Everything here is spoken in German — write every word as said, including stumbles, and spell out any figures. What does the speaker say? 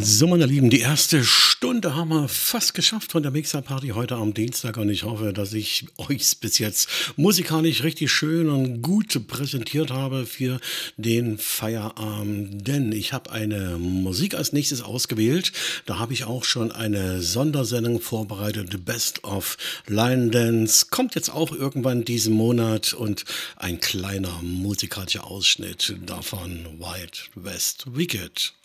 So, meine Lieben, die erste Stunde haben wir fast geschafft von der Mixer-Party heute am Dienstag und ich hoffe, dass ich euch bis jetzt musikalisch richtig schön und gut präsentiert habe für den Feierabend, denn ich habe eine Musik als nächstes ausgewählt. Da habe ich auch schon eine Sondersendung vorbereitet, Best of Line Dance. Kommt jetzt auch irgendwann diesen Monat und ein kleiner musikalischer Ausschnitt davon, Wild West Wicked.